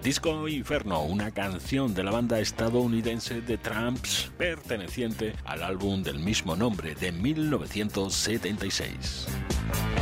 Disco Inferno, una canción de la banda estadounidense The Tramps, perteneciente al álbum del mismo nombre de 1976.